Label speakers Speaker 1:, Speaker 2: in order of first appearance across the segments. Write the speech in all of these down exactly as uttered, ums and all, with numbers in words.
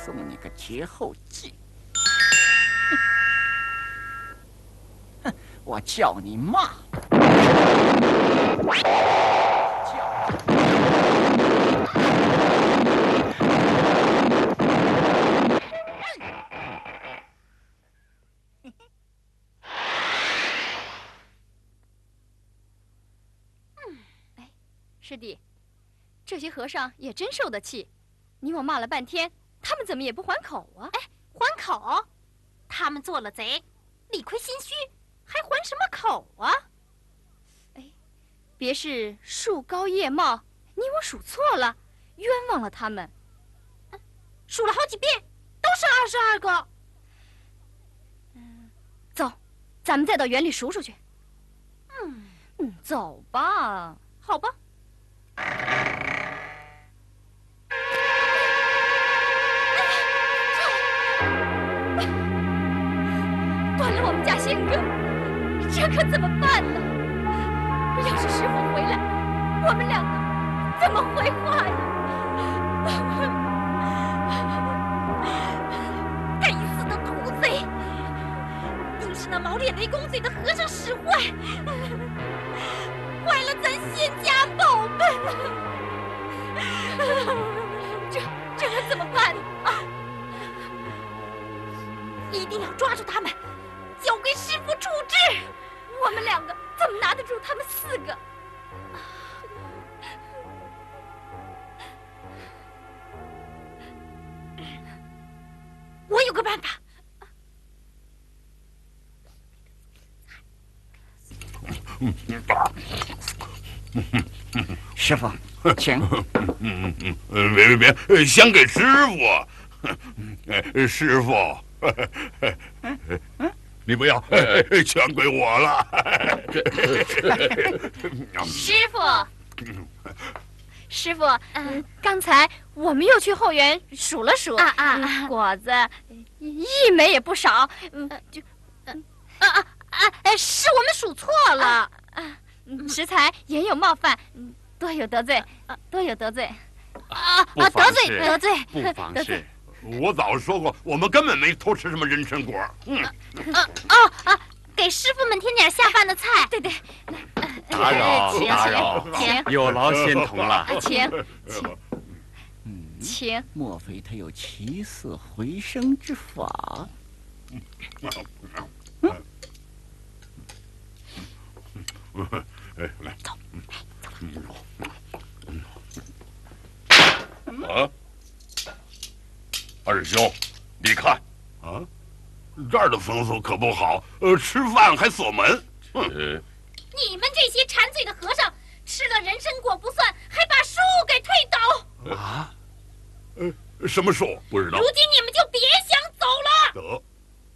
Speaker 1: 送你个绝后计。哼，我叫你骂。
Speaker 2: 师弟，这些和尚也真受得气，你我骂了半天，他们怎么也不还口啊？
Speaker 3: 哎，还口？他们做了贼，理亏心虚，还还什么口啊？
Speaker 2: 哎，别是树高叶茂，你我数错了，冤枉了他们。
Speaker 3: 嗯、数了好几遍，都是二十二个。
Speaker 2: 嗯，走，咱们再到园里数数去。
Speaker 3: 嗯
Speaker 2: 嗯，走吧。
Speaker 3: 好吧。
Speaker 2: 断了我们家仙根，这可怎么办呢？要是师傅回来，我们两个怎么回话呀？
Speaker 3: 该死的土贼，定是那毛脸雷公嘴的和尚使坏，坏了咱仙家宝贝。
Speaker 2: 这这可怎么办啊？
Speaker 3: 一定要抓住他们，交给师傅处置。
Speaker 2: 我们两个怎么拿得住他们四个？
Speaker 3: 我有个办法。
Speaker 1: 师傅，请。
Speaker 4: 嗯嗯嗯，别别别，先给师傅。师傅，你不要，全归我了。
Speaker 2: 师傅，师傅，嗯，刚才我们又去后园数了数，
Speaker 3: 啊啊，
Speaker 2: 果子一枚也不少，嗯，就，
Speaker 3: 啊啊啊，是我们数错了。
Speaker 2: 啊，食材也有冒犯，多有得罪，多有得罪。
Speaker 3: 啊啊，得罪得罪，
Speaker 5: 不妨事。
Speaker 4: 我早说过，我们根本没偷吃什么人参果。嗯，
Speaker 3: 啊哦啊，给师傅们添点下饭的菜。
Speaker 2: 对对，
Speaker 5: 打扰打扰，
Speaker 2: 请
Speaker 5: 有劳仙童了。
Speaker 2: 请请
Speaker 1: 嗯，
Speaker 2: 请。
Speaker 1: 莫非他有起死回生之法？嗯。
Speaker 4: 哎，来，
Speaker 3: 走，
Speaker 4: 走。啊，二师兄，你看，啊，这儿的风俗可不好，呃，吃饭还锁门。哼，
Speaker 3: 你们这些馋嘴的和尚，吃了人参果不算，还把树给推倒。
Speaker 5: 啊？
Speaker 4: 呃，什么树？不知道。
Speaker 3: 如今你们就别想走了。
Speaker 4: 得，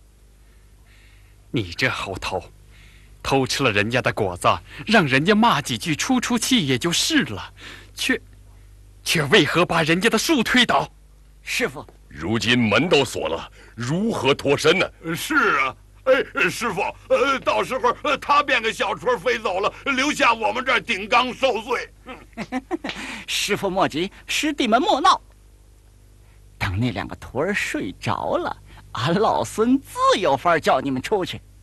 Speaker 5: 你这猴头！偷吃了人家的果子，让人家骂几句出出气也就是了，却却为何把人家的树推倒？
Speaker 1: 师傅，
Speaker 6: 如今门都锁了，如何脱身呢？
Speaker 4: 是啊，哎，师傅，呃，到时候呃他变个小雏飞走了，留下我们这儿顶缸受罪。
Speaker 1: 师傅莫急，师弟们莫闹。等那两个徒儿睡着了，俺老孙自有法叫你们出去。